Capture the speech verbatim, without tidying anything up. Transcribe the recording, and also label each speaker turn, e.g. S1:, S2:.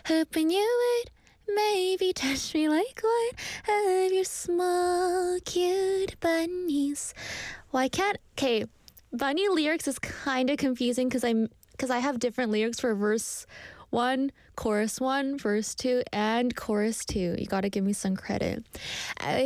S1: hoping you would maybe touch me like one of your small, cute bunnies. Why can't... Okay, bunny lyrics is kind of confusing because I'm because I have different lyrics for verse one, chorus one, verse two, and chorus two. You gotta give me some credit. I